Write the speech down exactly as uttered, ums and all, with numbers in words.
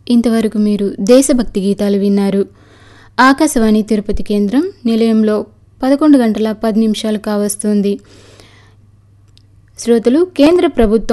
ఇంతవరకు మీరు దేశభక్తి గీతాలు విన్నారు. ఆకాశవాణి తిరుపతి కేంద్రం నిలయంలో పదకొండు గంటల పది నిమిషాలు కావస్తుంది. శ్రోతలు, కేంద్ర ప్రభుత్వం